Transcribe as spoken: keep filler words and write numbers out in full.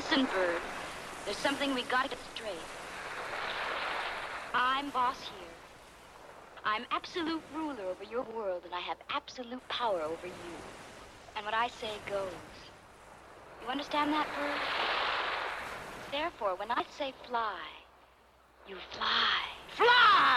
Listen, Bird. There's something we gotta get straight. I'm boss here. I'm absolute ruler over your world, and I have absolute power over you. And what I say goes. You understand that, Bird? Therefore, when I say fly, you fly. Fly!